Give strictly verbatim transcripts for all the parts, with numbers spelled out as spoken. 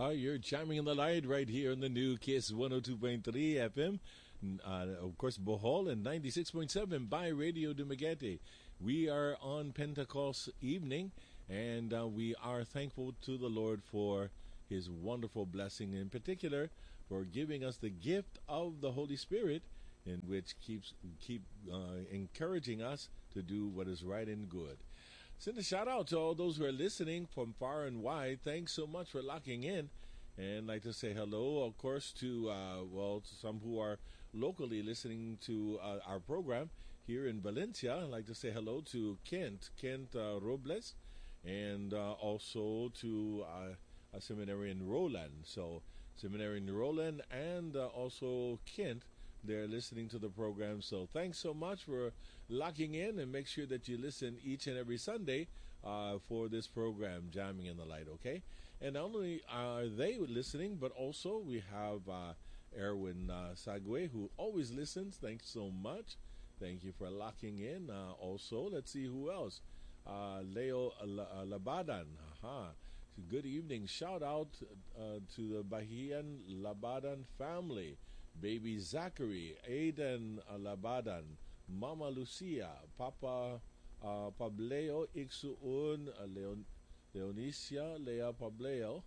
Uh, you're jamming in the light right here on the new Kiss one oh two point three F M. Uh, of course, Bohol and ninety-six point seven by Radio Dumaguete. We are on Pentecost evening, and uh, we are thankful to the Lord for His wonderful blessing, in particular for giving us the gift of the Holy Spirit, in which keeps keep uh, encouraging us to do what is right and good. Send a shout out to all those who are listening from far and wide. Thanks so much for locking in. And I'd like to say hello, of course, to, uh, well, to some who are locally listening to uh, our program here in Valencia. I'd like to say hello to Kent, Kent uh, Robles, and uh, also to uh, a seminary in Roland. So, seminary in Roland and uh, also Kent. They're listening to the program. So thanks so much for locking in, and make sure that you listen each and every Sunday uh, for this program, Jamming in the Light, okay? And not only are they listening, but also we have uh, Erwin uh, Sagwe, who always listens. Thanks so much. Thank you for locking in. Uh, also, let's see who else. Uh, Leo uh, Labadan. Aha. Good evening. Shout out uh, to the Bahian Labadan family. Baby Zachary, Aiden Labadan, Mama Lucia, Papa uh, Pableo Ixuun, uh, Leon, Leonicia, Lea Pableo.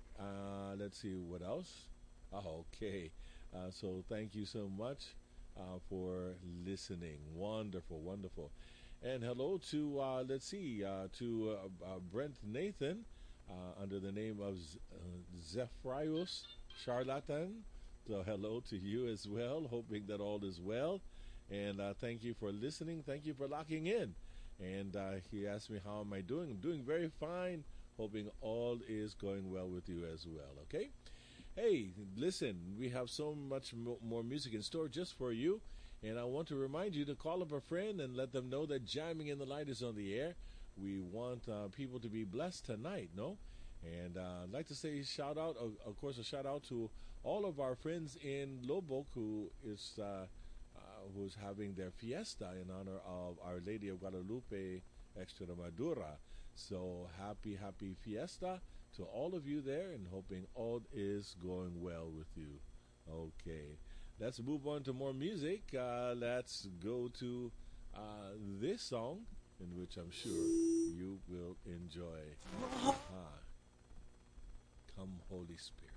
Uh, let's see what else. Oh, okay. Uh, so thank you so much uh, for listening. Wonderful, wonderful. And hello to, uh, let's see, uh, to uh, uh, Brent Nathan uh, under the name of Z- uh, Zephyrius Charlatan. So hello to you as well, hoping that all is well. And uh, thank you for listening. Thank you for locking in. And uh, he asked me, how am I doing? I'm doing very fine, hoping all is going well with you as well, okay? Hey, listen, we have so much mo- more music in store just for you. And I want to remind you to call up a friend and let them know that Jamming in the Light is on the air. We want uh, people to be blessed tonight, no? And uh, I'd like to say shout out, of, of course, a shout out to all of our friends in Lubbock who is uh, uh, who's having their fiesta in honor of Our Lady of Guadalupe Extremadura. So happy, happy fiesta to all of you there, and hoping all is going well with you. Okay, let's move on to more music. Uh, let's go to uh, this song, in which I'm sure you will enjoy. Ah. Come, Holy Spirit.